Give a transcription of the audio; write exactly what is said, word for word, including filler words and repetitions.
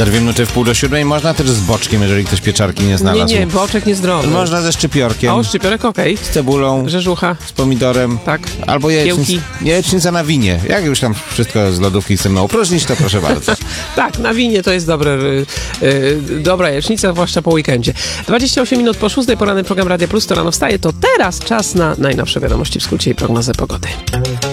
Za dwie minuty w pół do siódmej. Można też z boczkiem, jeżeli ktoś pieczarki nie znalazł. Nie, nie, boczek niezdrowy. Można ze szczypiorkiem. O, szczypiorek, okej. Z cebulą. Rzeżucha. Z pomidorem. Tak. Albo jajecznic, Kiełki. jajecznica na winie. Jak już tam wszystko z lodówki chcemy opróżnić, to proszę bardzo. Tak, na winie to jest dobre, y, y, dobra jajecznica, zwłaszcza po weekendzie. dwadzieścia osiem minut po szóstej, poranny program Radia Plus, to rano wstaje. To teraz czas na najnowsze wiadomości w skrócie i prognozę pogody.